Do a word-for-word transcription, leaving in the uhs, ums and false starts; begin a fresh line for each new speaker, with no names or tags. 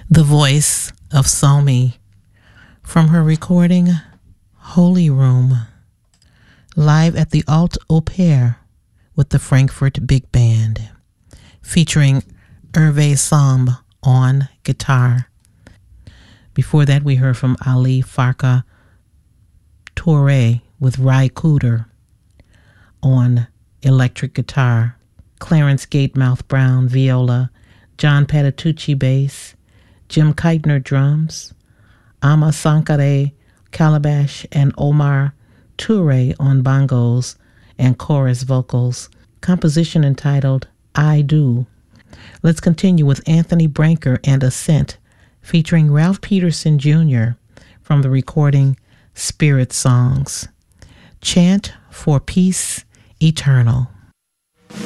The voice of Somi from her recording Holy Room, live at the Alt Au Pair with the Frankfurt Big Band, featuring Hervé Samb on guitar. Before that, we heard from Ali Farka Touré with Ry Cooder on electric guitar, Clarence Gatemouth Brown viola, John Patitucci bass, Jim Keitner drums, Ama Sankare calabash, and Omar Touré on bongos and chorus vocals. Composition entitled I Do. Let's continue with Anthony Branker and Ascent, featuring Ralph Peterson Junior from the recording Spirit Songs. Chant for Peace Eternal.